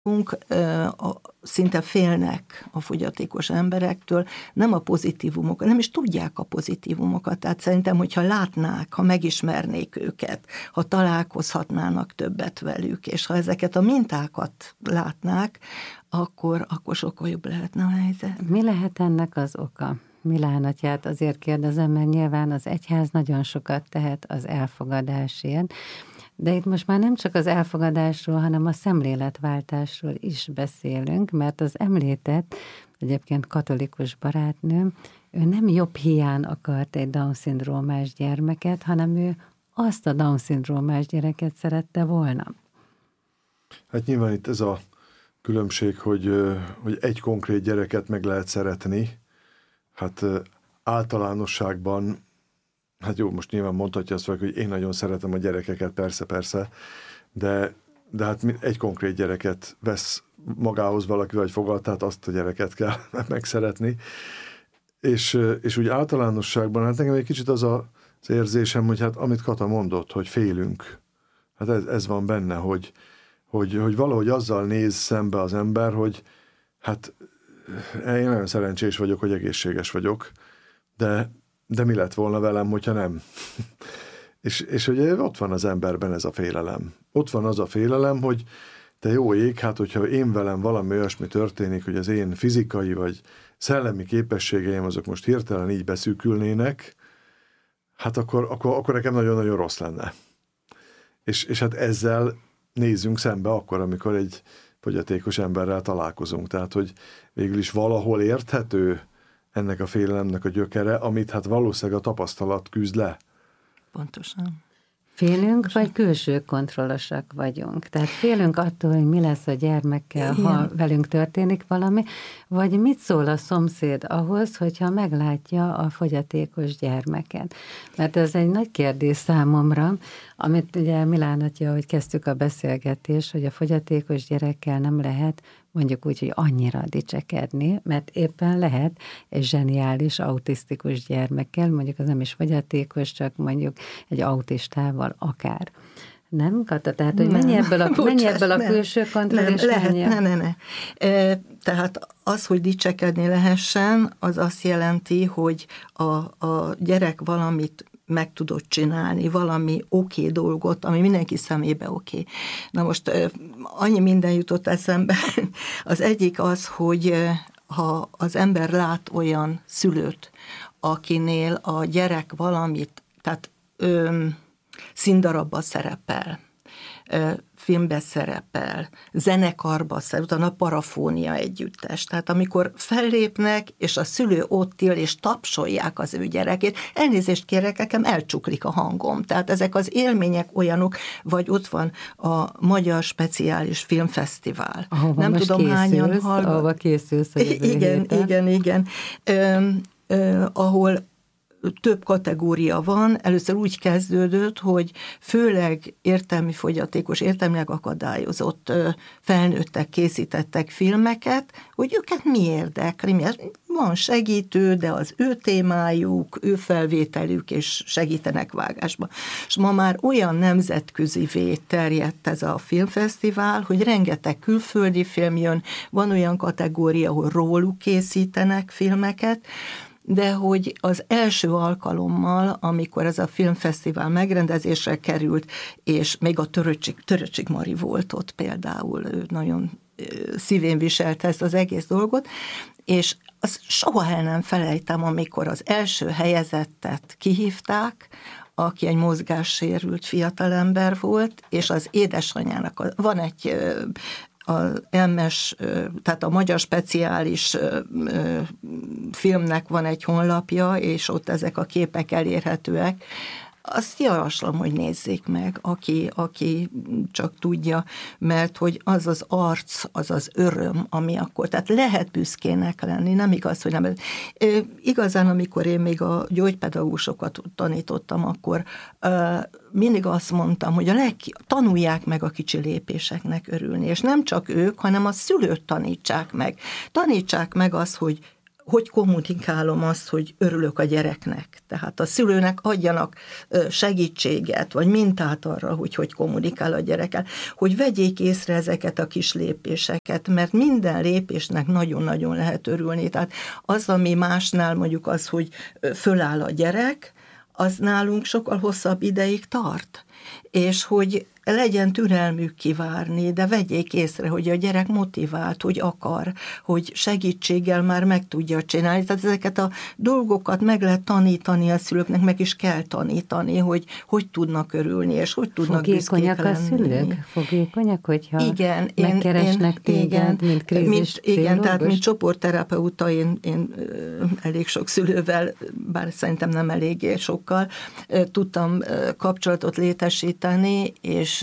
szinte félnek a fogyatékos emberektől, nem a pozitívumokat, nem is tudják a pozitívumokat. Tehát szerintem, hogyha látnák, ha megismernék őket, ha találkozhatnának többet velük, és ha ezeket a mintákat látnák, akkor sokkal jobb lehetne a helyzet. Mi lehet ennek az oka? Milán atyát azért kérdezem, mert nyilván az egyház nagyon sokat tehet az elfogadásért, de itt most már nem csak az elfogadásról, hanem a szemléletváltásról is beszélünk, mert az említett, egyébként katolikus barátnőm, ő nem jobb hiány akart egy Down-szindrómás gyermeket, hanem ő azt a Down-szindrómás gyereket szerette volna. Hát nyilván itt ez a különbség, hogy egy konkrét gyereket meg lehet szeretni. Hát általánosságban, hát jó, most nyilván mondhatja azt, hogy én nagyon szeretem a gyerekeket, persze, de hát egy konkrét gyereket vesz magához valaki, vagy fogad, tehát azt a gyereket kell megszeretni. És úgy általánosságban, hát nekem egy kicsit az érzésem, hogy hát amit Kata mondott, hogy félünk. Hát ez van benne, hogy valahogy azzal néz szembe az ember, hogy hát én nagyon szerencsés vagyok, hogy egészséges vagyok, de mi lett volna velem, hogyha nem? és ugye ott van az emberben ez a félelem. Ott van az a félelem, hogy te jó ég, hát hogyha én velem valami olyasmi történik, hogy az én fizikai vagy szellemi képességeim azok most hirtelen így beszűkülnének, hát akkor nekem nagyon-nagyon rossz lenne. És hát ezzel nézzünk szembe akkor, amikor egy fogyatékos emberrel találkozunk. Tehát, hogy végül is valahol érthető ennek a félelemnek a gyökere, amit hát valószínűleg a tapasztalat küzd le. Pontosan. Félünk, vagy külső kontrollosak vagyunk? Tehát félünk attól, hogy mi lesz a gyermekkel, ha velünk történik valami, vagy mit szól a szomszéd ahhoz, hogyha meglátja a fogyatékos gyermeket? Mert ez egy nagy kérdés számomra, amit ugye Milán atya, hogy kezdtük a beszélgetést, hogy a fogyatékos gyerekkel nem lehet mondjuk úgy, hogy annyira dicsekedni, mert éppen lehet egy zseniális, autisztikus gyermekkel, mondjuk az nem is fogyatékos, csak mondjuk egy autistával akár. Nem, Kata? Tehát, hogy mennyi ebből a külső kontroll, és Ne. Tehát az, hogy dicsekedni lehessen, az azt jelenti, hogy a gyerek valamit meg tudod csinálni, valami oké dolgot, ami mindenki szemébe oké. Na most annyi minden jutott eszembe. Az egyik az, hogy ha az ember lát olyan szülőt, akinél a gyerek valamit, tehát színdarabba szerepel, filmbe szerepel, zenekarba szerepel, utána parafónia együttes. Tehát amikor fellépnek, és a szülő ott él, és tapsolják az ő gyerekét, elnézést kérek, nekem elcsuklik a hangom. Tehát ezek az élmények olyanok, vagy ott van a Magyar Speciális Filmfesztivál. Ahova nem tudom hányan hallgat. Ahova készülsz a jövő Igen. Ahol több kategória van. Először úgy kezdődött, hogy főleg értelmi fogyatékos, értelmileg akadályozott felnőttek készítettek filmeket, hogy őket mi érdekli. Van segítő, de az ő témájuk, ő felvételük, és segítenek vágásba. És ma már olyan nemzetközivé terjedt ez a filmfesztivál, hogy rengeteg külföldi film jön, van olyan kategória, ahol róluk készítenek filmeket, de hogy az első alkalommal, amikor ez a filmfesztivál megrendezésre került, és még a Töröcsik Mari volt ott például, ő nagyon szívén viselte ezt az egész dolgot, és azt soha el nem felejtem, amikor az első helyezettet kihívták, aki egy mozgássérült fiatalember volt, és az édesanyjának van egy az MS, tehát a Magyar Speciális Filmnek van egy honlapja, és ott ezek a képek elérhetőek. Azt javaslom, hogy nézzék meg, aki csak tudja, mert hogy az az arc, az az öröm, ami akkor, tehát lehet büszkének lenni, nem igaz, hogy nem. Igazán, amikor én még a gyógypedagógusokat tanítottam, akkor mindig azt mondtam, hogy tanulják meg a kicsi lépéseknek örülni, és nem csak ők, hanem a szülőt tanítsák meg. Tanítsák meg azt, hogy hogy kommunikálom azt, hogy örülök a gyereknek. Tehát a szülőnek adjanak segítséget, vagy mintát arra, hogy kommunikál a gyerekkel, hogy vegyék észre ezeket a kis lépéseket, mert minden lépésnek nagyon-nagyon lehet örülni. Tehát az, ami másnál mondjuk az, hogy föláll a gyerek, az nálunk sokkal hosszabb ideig tart. És hogy legyen türelmük kivárni, de vegyék észre, hogy a gyerek motivált, hogy akar, hogy segítséggel már meg tudja csinálni. Tehát ezeket a dolgokat meg lehet tanítani a szülőknek, meg is kell tanítani, hogy tudnak örülni, és hogy tudnak büszkék lenni. Fogékonyak a szülők? Fogékonyak, hogyha igen, megkeresnek téged, mint krízis igen, tehát mint csoportterapeuta én elég sok szülővel, bár szerintem nem eléggé sokkal, tudtam kapcsolatot létesíteni,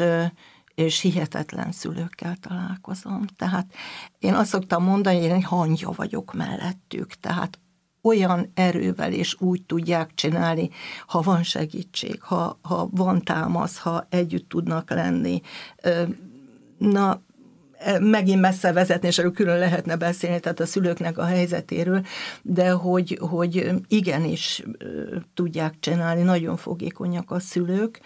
és hihetetlen szülőkkel találkozom. Tehát én azt szoktam mondani, hogy én egy hangja vagyok mellettük, tehát olyan erővel és úgy tudják csinálni, ha van segítség, ha van támasz, ha együtt tudnak lenni. Na, megint messze vezetni, és erről külön lehetne beszélni, tehát a szülőknek a helyzetéről, de hogy igenis tudják csinálni, nagyon fogékonyak a szülők,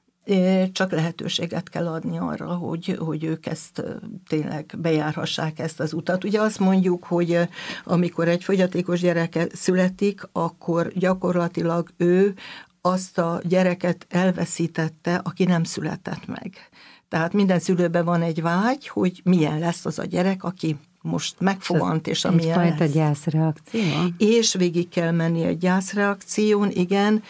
csak lehetőséget kell adni arra, hogy ők ezt tényleg bejárhassák ezt az utat. Ugye azt mondjuk, hogy amikor egy fogyatékos gyereke születik, akkor gyakorlatilag ő azt a gyereket elveszítette, aki nem született meg. Tehát minden szülőben van egy vágy, hogy milyen lesz az a gyerek, aki most megfogant, és amilyen egyfajta gyászreakció? És végig kell menni egy gyászreakción, igen,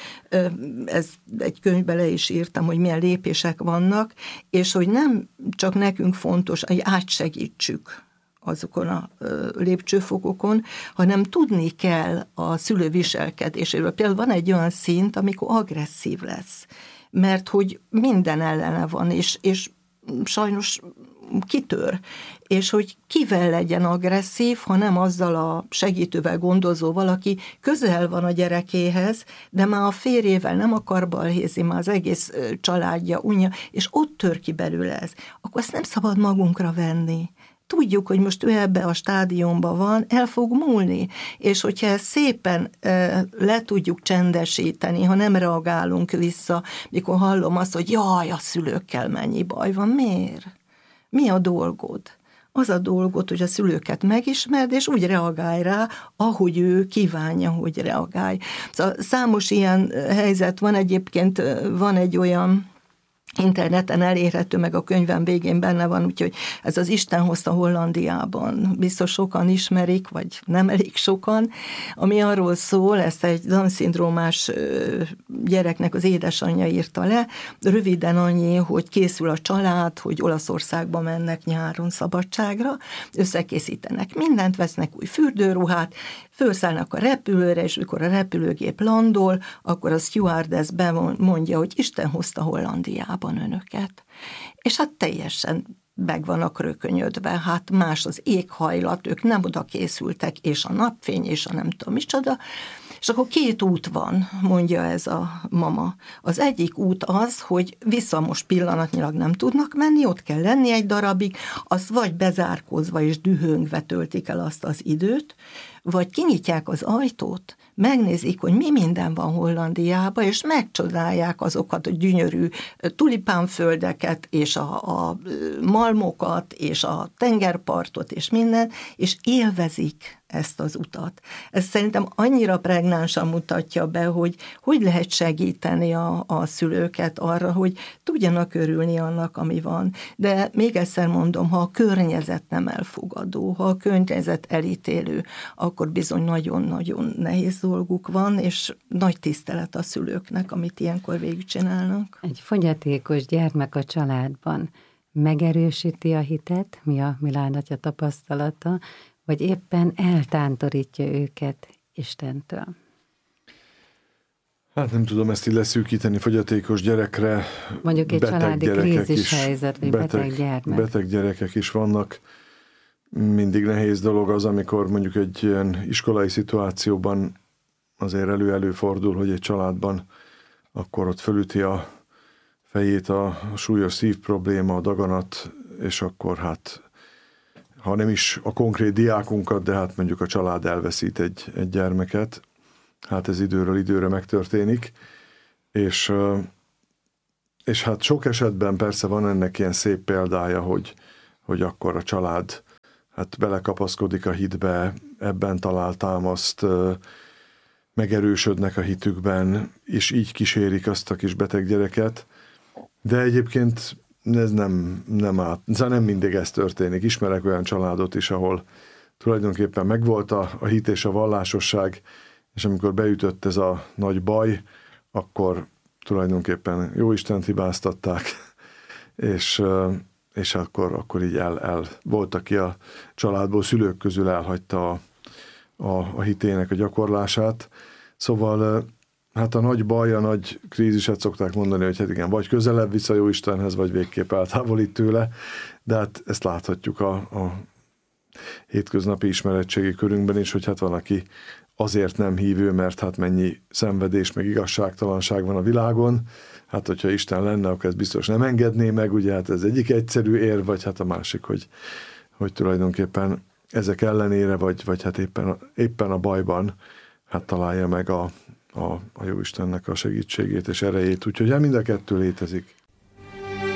ez egy könyvbe le is írtam, hogy milyen lépések vannak, és hogy nem csak nekünk fontos, hogy átsegítsük azokon a lépcsőfokokon, hanem tudni kell a szülő viselkedéséről. Például van egy olyan szint, amikor agresszív lesz, mert hogy minden ellene van, és sajnos kitör, és hogy kivel legyen agresszív, ha nem azzal a segítővel, gondozóval, aki közel van a gyerekéhez, de már a férjével nem akar balhézni, már az egész családja unja, és ott tör ki belőle ez. Akkor ezt nem szabad magunkra venni. Tudjuk, hogy most ő ebbe a stádiumban van, el fog múlni, és hogyha ezt szépen le tudjuk csendesíteni, ha nem reagálunk vissza, mikor hallom azt, hogy jaj, a szülőkkel mennyi baj van, miért? Mi a dolgod? Az a dolgod, hogy a szülőket megismerd, és úgy reagálj rá, ahogy ő kívánja, hogy reagálj. Szóval számos ilyen helyzet van, egyébként van egy olyan interneten elérhető, meg a könyvem végén benne van, úgyhogy ez az Isten hozta Hollandiában. Biztos sokan ismerik, vagy nem elég sokan, ami arról szól, ezt egy Down-szindrómás gyereknek az édesanyja írta le, röviden annyi, hogy készül a család, hogy Olaszországba mennek nyáron szabadságra, összekészítenek mindent, vesznek új fürdőruhát, fölszállnak a repülőre, és mikor a repülőgép landol, akkor a stewardess bemondja, hogy Isten hozta Hollandiában önöket. És hát teljesen meg vannak rökönyödve, hát más az éghajlat, ők nem oda készültek, és a napfény, és a nem tudom micsoda. És akkor két út van, mondja ez a mama. Az egyik út az, hogy vissza most pillanatnyilag nem tudnak menni, ott kell lenni egy darabig, azt vagy bezárkózva és dühöngve töltik el azt az időt, vagy kinyitják az ajtót, megnézik, hogy mi minden van Hollandiában, és megcsodálják azokat a gyönyörű tulipánföldeket, és a malmokat, és a tengerpartot, és minden, és élvezik ezt az utat. Ez szerintem annyira pregnánsan mutatja be, hogy lehet segíteni a szülőket arra, hogy tudjanak örülni annak, ami van. De még egyszer mondom, ha a környezet nem elfogadó, ha a környezet elítélő, akkor bizony nagyon-nagyon nehéz dolguk van, és nagy tisztelet a szülőknek, amit ilyenkor végigcsinálnak. Egy fogyatékos gyermek a családban megerősíti a hitet, mi a Milán atya tapasztalata, vagy éppen eltántorítja őket Istentől? Hát nem tudom ezt így leszűkíteni fogyatékos gyerekre. Mondjuk egy családi krízis helyzet, vagy beteg gyermek. Beteg gyerekek is vannak. Mindig nehéz dolog az, amikor mondjuk egy ilyen iskolai szituációban azért előfordul, hogy egy családban akkor ott fölüti a fejét a súlyos szívprobléma, a daganat, és akkor hát ha nem is a konkrét diákunkat, de hát mondjuk a család elveszít egy gyermeket. Hát ez időről időre megtörténik, és hát sok esetben persze van ennek ilyen szép példája, hogy akkor a család hát belekapaszkodik a hitbe, ebben talál támaszt, megerősödnek a hitükben, és így kísérik azt a kis beteg gyereket. De egyébként ez nem mindig ez történik. Ismerek olyan családot is, ahol tulajdonképpen megvolt a hit és a vallásosság, és amikor beütött ez a nagy baj, akkor tulajdonképpen Jóistent hibáztatták, és akkor így volt, aki a családból, szülők közül elhagyta a hitének a gyakorlását. Szóval hát a nagy baj, a nagy kríziset szokták mondani, hogy hát igen, vagy közelebb visz a Jóistenhez, vagy végképp eltávolít tőle, de hát ezt láthatjuk a hétköznapi ismeretségi körünkben is, hogy hát van, aki azért nem hívő, mert hát mennyi szenvedés, meg igazságtalanság van a világon. Hát, hogyha Isten lenne, akkor ez biztos nem engedné meg, ugye hát ez egyik egyszerű érv, vagy hát a másik, hogy tulajdonképpen ezek ellenére, vagy hát éppen a bajban hát találja meg a Jóistennek a segítségét és erejét. Úgyhogy mind a kettő létezik.